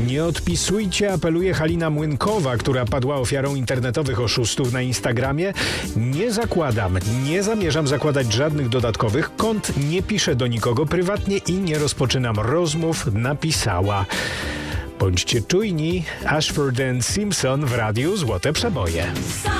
Nie odpisujcie, apeluje Halina Młynkowa, która padła ofiarą internetowych oszustów na Instagramie. Nie zamierzam zakładać żadnych dodatkowych kont, nie piszę do nikogo prywatnie i nie rozpoczynam rozmów, napisała. Bądźcie czujni, Ashford & Simpson w radiu Złote Przeboje.